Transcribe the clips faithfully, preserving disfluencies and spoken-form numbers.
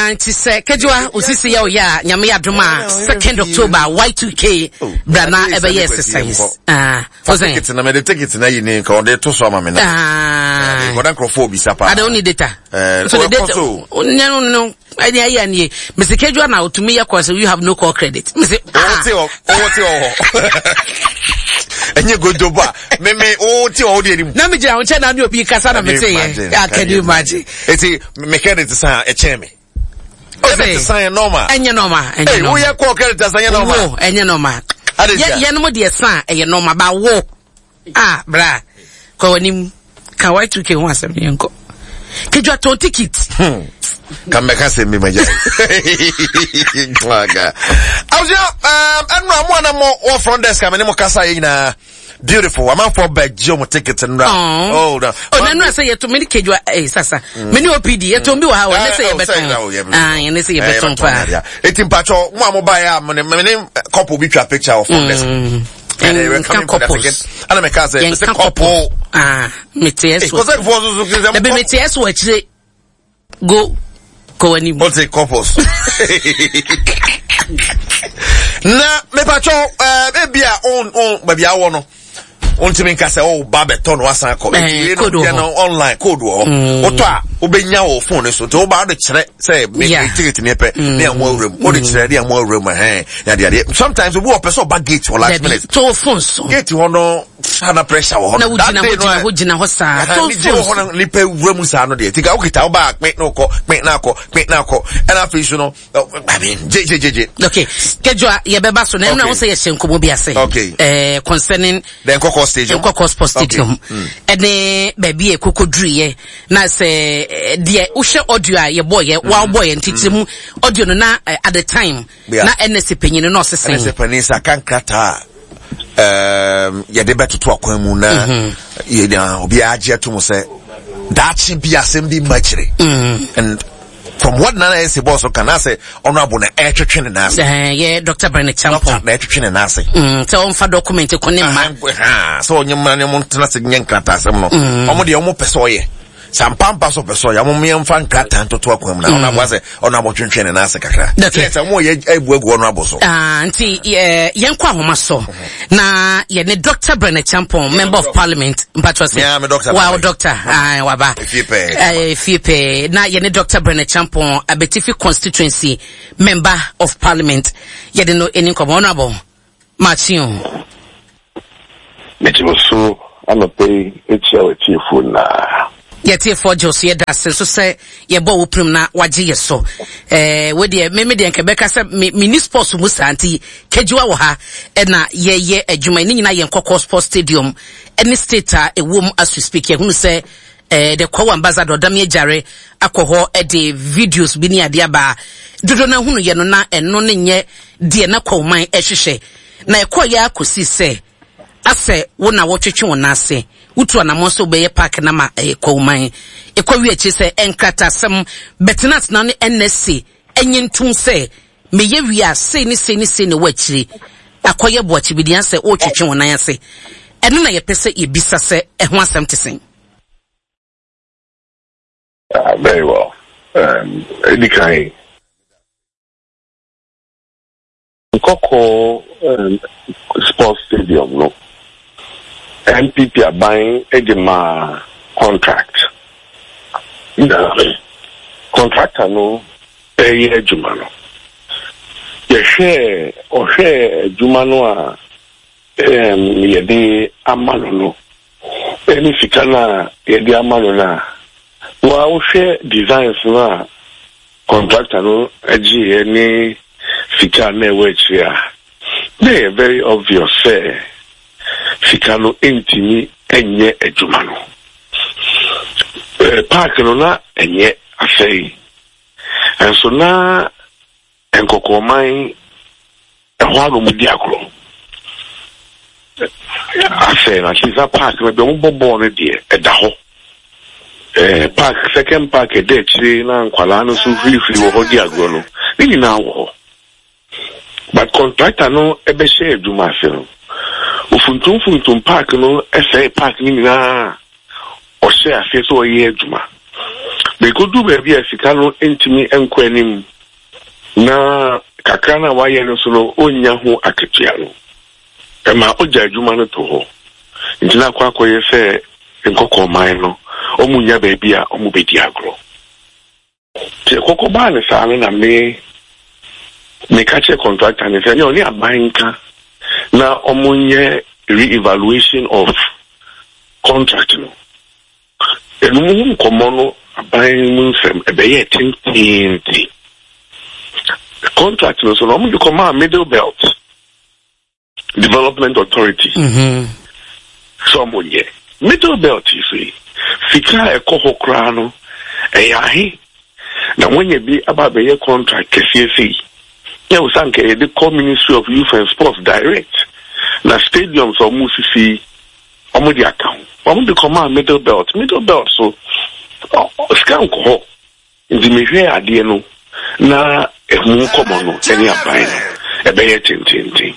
anti se kejua osisi ya oya nyame ya doma second October Y two K brana ebe exercise ah ozen it na me de take it na yi ni ka ode to so ama me na ah ko dan crofo bi sapa ada oni data eh so the data no no I dey ya ni me se kejua na otumi ya cause you have no call credit me se o ti o o ti o enye godoba me me o ti o de ni na me jira onche na ni obi kasa na me say yeah can you imagine eti me credit sa e che me o say sign normal enye normal enye normal we ya call credit sa enye normal enye normal ye ye no mo de sa enye normal ba wo ah bra ko woni ka Y two K ho asem ni enko kejua ton ticket Come back and say me my guy. I was um and no one more front desk I'm mo kasa na beautiful I'm for bed jomo ticket and oh no oh no say to me kejua eh sasa me ni O P D e to bi wa ha we say e beton ah ye ne say e beton pa etim pacho mo amoba ya me ne couple bi twa picture of front desk and they were coming for that again and me kasa say couple ah me ts because that was the be me ts we chire go go any what's it couples na me pacho eh baby a on on baby a wono onti me nkase o ba beton wasan ko e no online code wo oto a obenya wo phone so to ba de kire say me ticket ne pe na am awrem o de kire na am awrem eh na de sometimes we work person back gate for last minute to phone so gate wo no hana pressure wo na wujina wujina wujina ho sa to phone ho ni pe wrem sa no de tika okita wo ba pe na ko pe na ko pe na ko and after you know I mean j j j okay kejua ye beba so na na wo say ye hyenkomo bi ase eh concerning then koko stadium koko sports stadium ene baby e kokodruye na say de wo hwe audio a ye boy ye wa boy ntitimu audio no na at the time na N S penyin no osesen N S penyin sa kan krata um ye de betoto akwan mu na ye na obi age to mo say dachi bi asem bi machire and from what Nana is boss can I say honorable na air training na eh yeah Doctor Bernard Champon na air training na say mm so on fa document ko ne ma so onyem na mo tena se nyen krata asem no omo de omo pese oye sampampa so pese oye omo me mfa krata ntoto akwam na ona bose ona bo twentwene na ase kakra yes omo ye ebu egu ono aboso ah nti yen kwa homa so na ye ne Doctor Bernard Champon member of parliament mpatwa say yeah me doctor wow doctor ah waba fipe eh fipe na ye ne Doctor Bernard Champon Abetifi constituency member of parliament ye de no eni ko honorable Martin Meti so anope etia wetifo na yeti for Josie da so say ye bo wo prim na waje ye so eh we de me me de nkebeka say mini sports mu santi kejua wo ha e na ye ye adwuma ni nyina ye nkokọ sports stadium any state a ewom as we speak ye hunu say eh the Kwawo ambassador Damie Jare akoho e de videos bi ni ade aba dodo na hunu ye no na eno ne nye de na Kwawoman ehwehwe na ekoye akosi say ase wo na wo twetwe wo na ase utu anamo so be park na ma e Kwawoman e kwa wi achi se enkrata sem betenat na ne N S C enye ntum se me ye wi ase ni se ni se ne wachiri akoye bo achi bidian se o twetwe wo na ase eno na ye pese ye bisa se e ho asem tesen uh, very well um edikai Koko um, sports stadium no N P P are buying a contract. The contractor no pay a Jumano. The share or share Jumano um yede amano no. Any fikana yede amano na. Wa share designs na contractor no agi any fikana which ya. They are very obvious say. Fikano intimi enye ejumano eh park no na enye afei and so na enkokoman ehwa no mudi akro afei na kisa park me be mo bobo no de eda ho eh park second park e de chiri na nkwala no so free free wo ho di agro no ni na wo but contractor no ebe share ejuma afei ufuntum funtum park no ese park ni na o se afi so ye adwuma They could do baby as Sikano intimi and quenim. Na kakana waya no solo onya ho aketiano. E ma oja adwuma no to ho. Ntina kwa koye se nkoko man no omunya baby a omubedi agro. Ti kokko ba ne sa na me me kache contractor ne se ni abanka na omunye re-evaluation of contract no. Enu komono aban mun sem e be ye tintinti. Contract no so no you command Middle Belt Development Authority. Mhm. Someone ye. Middle Belt you see. Fika e koho kra no e yahi. Na when you be about the contract K C C. Ya usanke the Ministry of Youth and Sports direct. Na stadiums or musisi omo di account. Omo di command Middle Belt. Middle Belt so scan ko ndi mehwe ade no na ehun komo no eni aban no e be ye tintintin.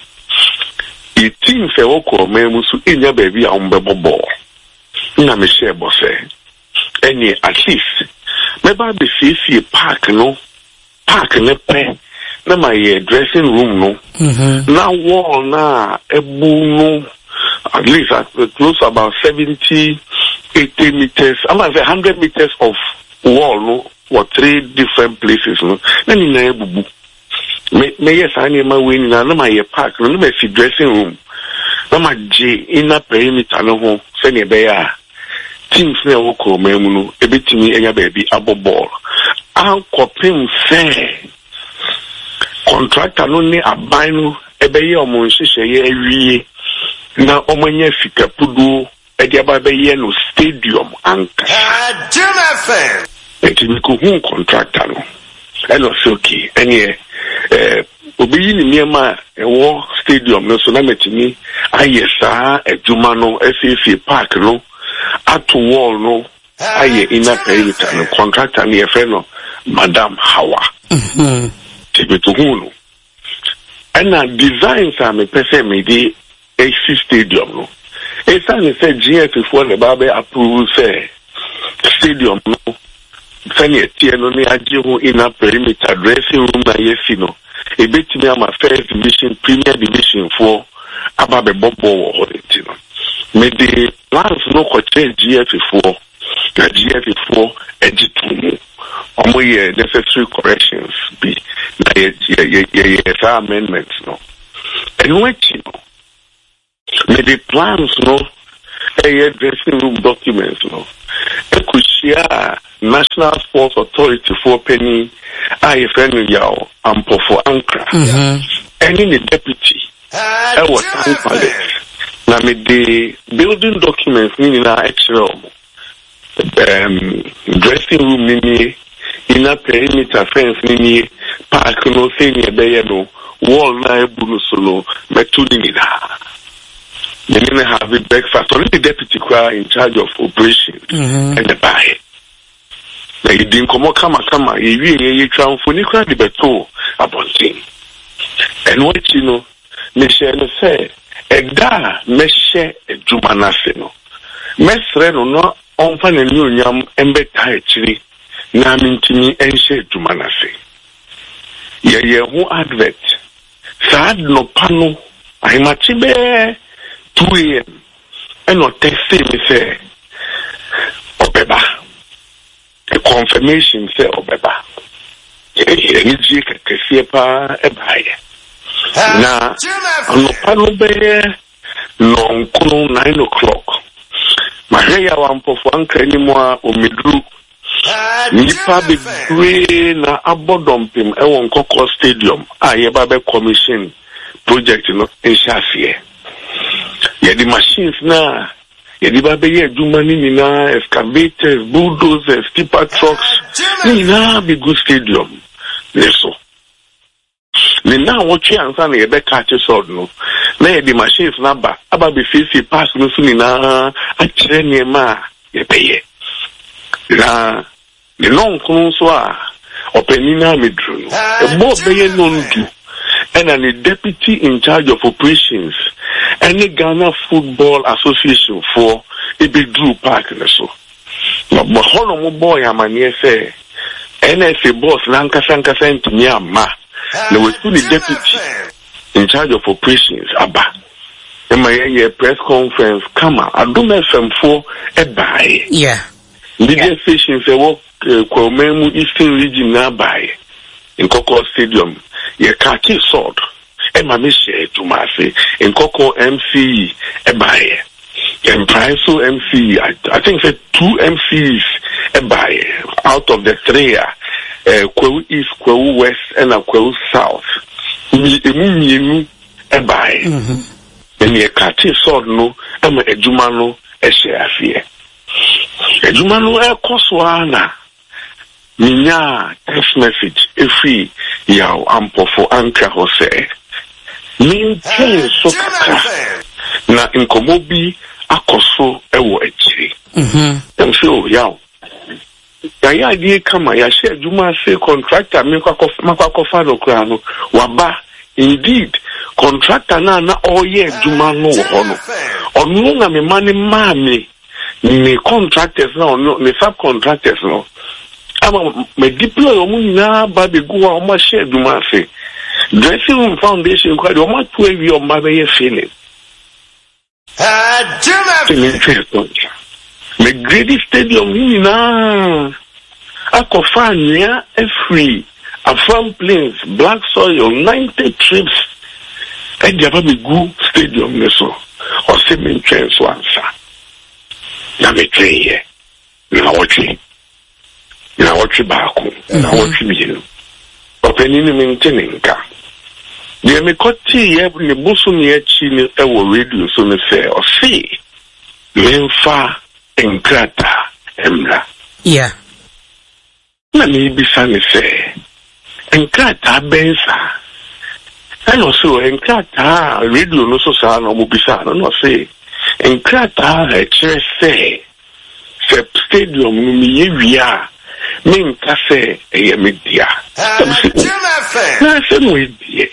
The team fe woko memu so enya baby a ombebo ball. Na me share bo say any at least meba be see park no park ne pe na my dressing room no mhm na wall na ebu no at least at close about seventy eighty meters I might say one hundred meters of wall no or three different places no na ni na ebubu me me yes I need my win na na my park no na my dressing room na my J inner perimeter no ho se ne be ya teams na wo ko memu no ebetimi enya baby abo ball an kopim se contractor no ne aban no ebeye omo nhihye ye awie na omonye fika pudu e dia ba beye no stadium anka ah Jim F M etimi ko hu contractor no e no soki ene eh obi ni niema e wo stadium no so na metimi ayesa adwuma no F F A park no at wall no aye inner perimeter no contractor ni e fe no Madam Hawa mhm Tibetuhunu. And now designs are me pese me di A C stadium no. Esa ni se G F for the babe approve say stadium no. Fani etie no ni aje ho inner perimeter dressing room na yesi no. E betimi ama first division premier division for ababe bobo wo ho enti no. Me di plans no ko G F for na G F for editumu. Omo ye necessary corrections be na ye ye ye ye amendments no and which you know me the plans no a dressing room documents no e could share National Sports Authority for penny I friend yaw ampo for Ankara mhm and in the deputy I was palace na me the building documents ni na actual um dressing room ni inner perimeter fence ni park no senior be no wall na ebu solo metudi ni da they didn't have a breakfast only the deputy kwa in charge of operations mhm and the buy na you didn't come kama kama you you transfer ni kwa the beto abontin and what you know me share no say e da me share ejuma na se no mesre no no onfa na ni onyam embe tai chiri na mintimi enche dumanase ye ye hu advert sad no pano ahimachi be two a m eno text me say obeba a confirmation say obeba ye ni ji kekese pa e baye na no pano be no nkunu nine o'clock mahaya wa mpofu anka ni mwa omedru nipa bebre na abodompim e won Nkoko stadium a ye ba be commission project no enhafie ye di machines na ye di ba be ye adwuma ni na excavators bulldozers tipper trucks ni na be good stadium leso ni na wo twe ansa na ye be catch sword no na ye di machines na ba aba be face pass no so ni na a kire ni ma ye be ye na the non consoa openina medru a more be non do and a deputy in charge of operations and the Ghana Football Association for a big group park so But Hono boy, I'm an say, N S A boss, Lankasanka sent me a ma. There was two deputy in charge of operations, Abba. And my press conference, come on, I do my from four a buy. Yeah. Media stations, I walk, Kwamemu Eastern Region now by in Coco Stadium. Ye khaki sword. And my mission to my say in Coco M C a buy. And Price M C, I, I think say two M Cs a buy out of the three, uh, Kwewu East, Kwewu West, and a Kwewu South. Me, me, a buy. And ye khaki sword no, and a Jumano a share fear. A Jumano a Koswana. Minya text message every yaw ampo for anka ho say. Min chen so kaka. Na inkomobi akoso ewo echiri. Mhm. Dem say oh yaw. Ya ya die kama ya share juma say contractor me kwa kwa fa do kra no waba indeed contractor na na oye juma no ho no. Onu na me mani ma me me contractors no no me subcontractors no. I'm me deploy omuna baby go on my share do my say. Dressing room foundation quite on my twelve year my way feeling. Ah, Jim, me greedy stadium na. I could find near a free, a farm plains, black soil, ninety trips. I never be good stadium neso or seven trains once. Na me train here. Na watching. Na watch back, na watch me. Open in maintaining car. The Mikoti every bosom near chin ever radio so me say or see. Menfa and Krata Emra. Yeah. Na me be sunny say. And Krata Bensa. And also and Krata radio no so sa no mubisa no say. And Krata a church say. Se stadium me via. Min kase eye media. Na se no idie.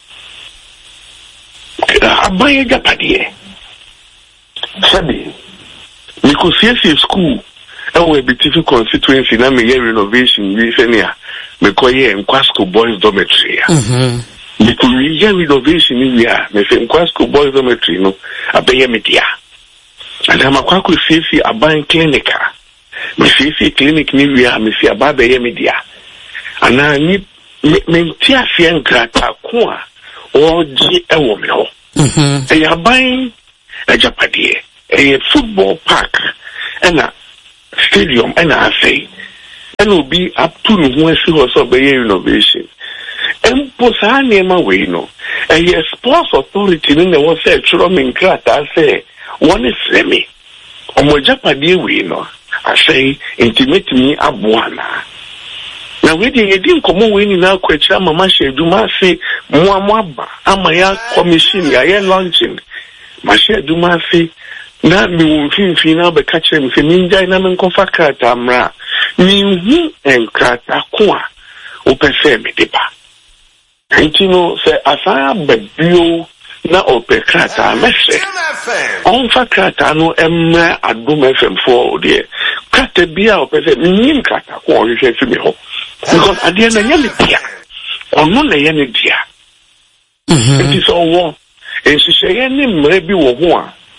Abaye japadiye. Sabi. Because C school, I will be difficult constituency na me renovation we senia. Me koye Nkwasco boys dormitory. Mhm. Because we get renovation we are. Me say Nkwasco boys dormitory no abaye media. And I'm a kwaku C C abaye clinica. Me C C clinic ni we are me see ababa ye media. Ana ni me tia fie nkrata ko a oji ewo me ho. Mhm. E yaban e japade e football park and a stadium and a say and will be up to no one see was of renovation. And posa nema we no. And ye sports authority in the one say churo me nkrata say one is me. Omo japade we no. I say, intimate me abuana. Now, we didn't come away in our question, Mamma said, do my say, Mwamba, Amaya commission, I am launching. My share do my say, not me won't feel but catch him, Ninja and I'm confaka tamra. Me and Krata Kwa, open semi depa. And you know, say, as I am but you. Na ope krata mese onfa krata no emra adom F M four de krata bia ope se nim krata ko o hwe fi me ho because ade na nya me dia ono na ye ne dia mhm it is all one en si se ye ni mre bi wo ho a